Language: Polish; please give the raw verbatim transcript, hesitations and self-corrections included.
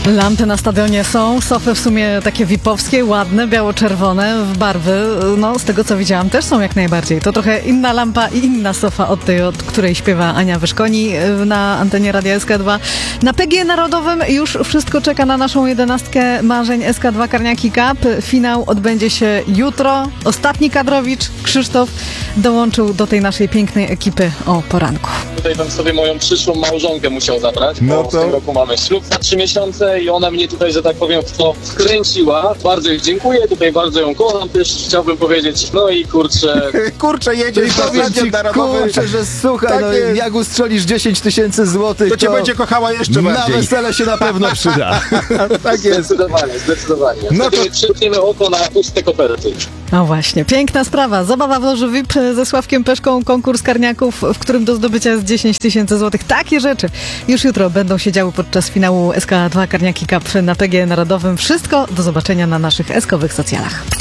Lampy na stadionie są, sofy w sumie takie vipowskie, ładne, biało-czerwone, w barwy, no z tego co widziałam też są jak najbardziej. To trochę inna lampa i inna sofa od tej, od której śpiewa Ania Wyszkoni na antenie Radia S K dwa. Na P G Narodowym już wszystko czeka na naszą jedenastkę marzeń S K dwa Karniaki Cup. Finał odbędzie się jutro. Ostatni kadrowicz, Krzysztof, dołączył do tej naszej pięknej ekipy o poranku. Tutaj bym sobie moją przyszłą małżonkę musiał zabrać, bo No to... w tym roku mamy ślub za trzy miesiące i ona mnie tutaj, że tak powiem, w to wkręciła. Bardzo jej dziękuję, tutaj bardzo ją kocham też, chciałbym powiedzieć, no i kurczę... Kurczę, jedziesz I powiem ci, kurczę, że słuchaj, Tak no, jest. jak ustrzelisz dziesięć tysięcy złotych, To cię będzie kochała jeszcze na bardziej. wesele się na pewno przyda. Tak jest. Zdecydowanie, zdecydowanie. No Wtedy to- przypniemy oko na puste koperty. No właśnie, piękna sprawa. Zabawa w loży V I P ze Sławkiem Peszką, konkurs karniaków, w którym do zdobycia jest dziesięć tysięcy złotych. Takie rzeczy już jutro będą się działy podczas finału S K dwa Karniaki Cup na P G Narodowym. Wszystko do zobaczenia na naszych eskowych socjalach.